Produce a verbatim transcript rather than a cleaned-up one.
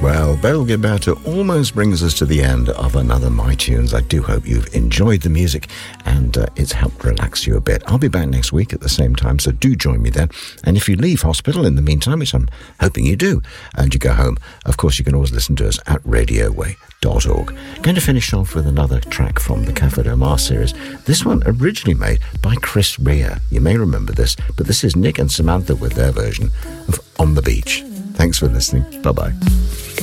Well, Beryl Gilberto almost brings us to the end of another My Tunes. I do hope you've enjoyed the music and uh, it's helped relax you a bit. I'll be back next week at the same time, so do join me then. And if you leave hospital in the meantime, which I'm hoping you do, and you go home, of course you can always listen to us at radio way dot org. Going to finish off with another track from the Café Del Mar series. This one originally made by Chris Rea. You may remember this, but this is Nick and Samantha with their version of On the Beach. Thanks for listening. Bye-bye.